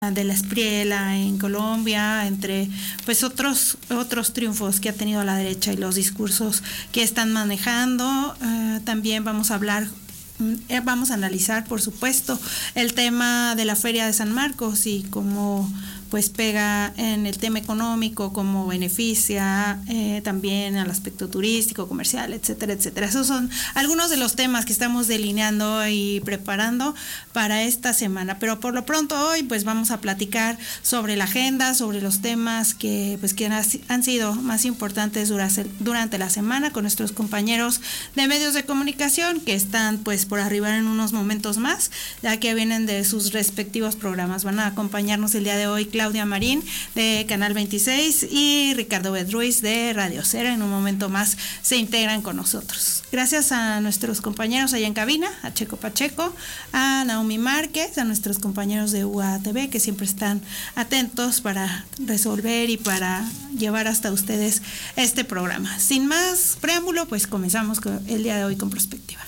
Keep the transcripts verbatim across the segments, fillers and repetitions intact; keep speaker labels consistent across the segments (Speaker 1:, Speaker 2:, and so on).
Speaker 1: de la Espriella en Colombia, entre pues otros otros triunfos que ha tenido la derecha y los discursos que están manejando. Eh, también vamos a hablar, eh, vamos a analizar, por supuesto, el tema de la Feria de San Marcos y cómo pues pega en el tema económico, cómo beneficia eh, también al aspecto turístico, comercial, etcétera, etcétera. Esos son algunos de los temas que estamos delineando y preparando para esta semana. Pero por lo pronto hoy pues vamos a platicar sobre la agenda, sobre los temas que pues que han sido más importantes durante, durante la semana con nuestros compañeros de medios de comunicación que están pues por arribar en unos momentos más, ya que vienen de sus respectivos programas. Van a acompañarnos el día de hoy Claudia Marín de Canal veintiséis y Ricardo Bedruis de Radio Cera. En un momento más se integran con nosotros. Gracias a nuestros compañeros allá en cabina, a Checo Pacheco, a Naomi Márquez, a nuestros compañeros de U A T V que siempre están atentos para resolver y para llevar hasta ustedes este programa. Sin más preámbulo, pues comenzamos con el día de hoy con Prospectiva.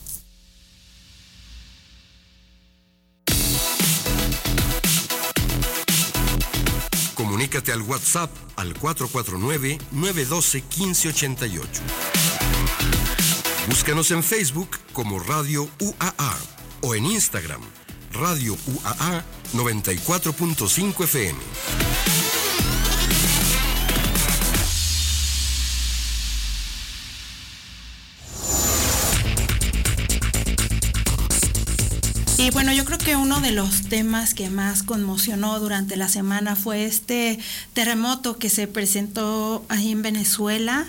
Speaker 2: Comunícate al WhatsApp al cuatro cuatro nueve, nueve uno dos, uno cinco ocho ocho. Búscanos en Facebook como Radio U A A o en Instagram, Radio U A A noventa y cuatro punto cinco F M.
Speaker 1: Y bueno, yo creo que uno de los temas que más conmocionó durante la semana fue este terremoto que se presentó ahí en Venezuela.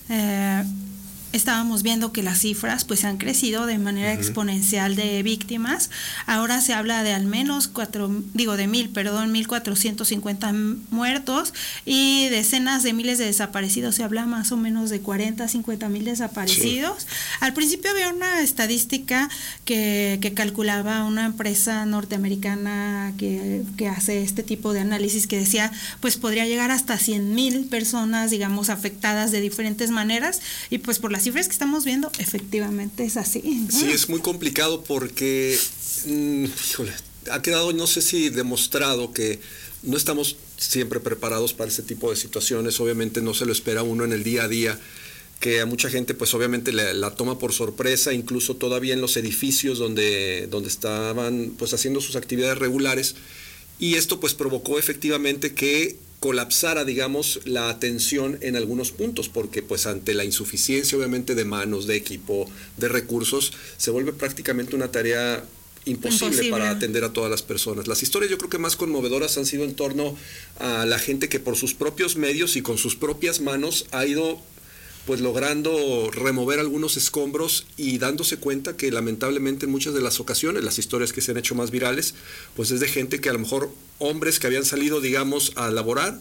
Speaker 1: Eh, estábamos viendo que las cifras pues han crecido de manera uh-huh. exponencial de víctimas. Ahora se habla de al menos cuatro, digo de mil, perdón, mil cuatrocientos cincuenta muertos y decenas de miles de desaparecidos. Se habla más o menos de cuarenta, cincuenta mil desaparecidos. Sí. Al principio había una estadística que, que calculaba una empresa norteamericana que, que hace este tipo de análisis que decía pues podría llegar hasta cien mil personas, digamos, afectadas de diferentes maneras, y pues por las cifras que estamos viendo, efectivamente es así, ¿no?
Speaker 3: Sí, es muy complicado porque, mmm, híjole, ha quedado, no sé si demostrado que no estamos siempre preparados para este tipo de situaciones. Obviamente no se lo espera uno en el día a día, que a mucha gente pues obviamente la, la toma por sorpresa, incluso todavía en los edificios donde, donde estaban pues haciendo sus actividades regulares, y esto pues provocó efectivamente que colapsara, digamos, la atención en algunos puntos, porque pues ante la insuficiencia obviamente de manos, de equipo, de recursos, se vuelve prácticamente una tarea imposible, imposible para atender a todas las personas. Las historias yo creo que más conmovedoras han sido en torno a la gente que por sus propios medios y con sus propias manos ha ido pues logrando remover algunos escombros y dándose cuenta que lamentablemente en muchas de las ocasiones, las historias que se han hecho más virales, pues es de gente que a lo mejor, hombres que habían salido, digamos, a laborar,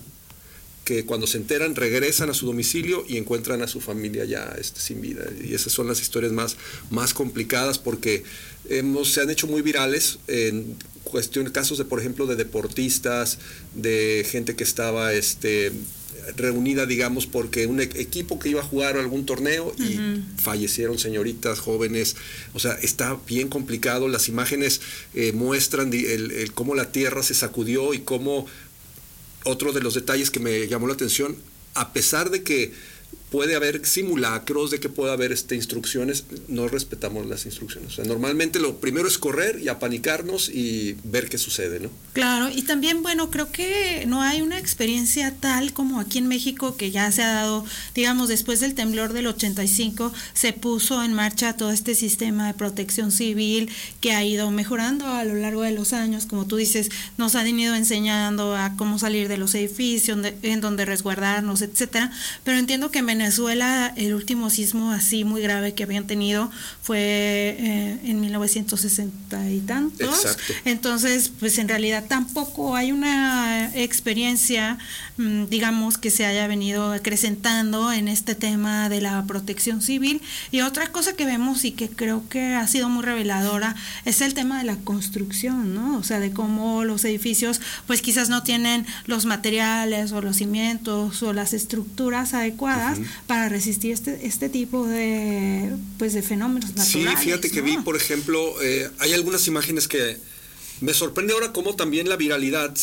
Speaker 3: que cuando se enteran regresan a su domicilio y encuentran a su familia ya este, sin vida. Y esas son las historias más, más complicadas porque hemos, se han hecho muy virales en cuestión, casos de, por ejemplo, de deportistas, de gente que estaba este, reunida, digamos, porque un equipo que iba a jugar algún torneo y uh-huh. fallecieron señoritas, jóvenes. O sea, está bien complicado. Las imágenes eh, muestran el, el cómo la tierra se sacudió y cómo... Otro de los detalles que me llamó la atención, a pesar de que puede haber simulacros, de que puede haber este, instrucciones, no respetamos las instrucciones. O sea, normalmente lo primero es correr y apanicarnos y ver qué sucede, ¿no?
Speaker 1: Claro, y también, bueno, creo que no hay una experiencia tal como aquí en México, que ya se ha dado, digamos, después del temblor del ochenta y cinco, se puso en marcha todo este sistema de protección civil que ha ido mejorando a lo largo de los años. Como tú dices, nos han ido enseñando a cómo salir de los edificios, en donde resguardarnos, etcétera. Pero entiendo que en Venezuela el último sismo así muy grave que habían tenido fue eh, en mil novecientos sesenta y tantos.
Speaker 3: Exacto.
Speaker 1: Entonces, pues en realidad tampoco hay una experiencia, mmm, digamos, que se haya venido acrecentando en este tema de la protección civil. Y otra cosa que vemos y que creo que ha sido muy reveladora es el tema de la construcción, ¿no? O sea, de cómo los edificios pues quizás no tienen los materiales o los cimientos o las estructuras adecuadas uh-huh. para resistir este este tipo de pues de fenómenos naturales.
Speaker 3: Sí, fíjate que
Speaker 1: ¿no?
Speaker 3: vi, por ejemplo, eh, hay algunas imágenes que Me sorprende ahora cómo también la viralidad